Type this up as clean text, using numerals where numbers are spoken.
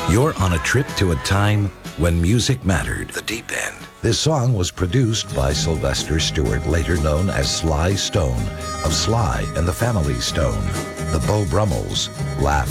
You're on a trip to a time when music mattered. The Deep End. This song was produced by Sylvester Stewart, later known as Sly Stone, of Sly and the Family Stone. The Beau Brummels, Laugh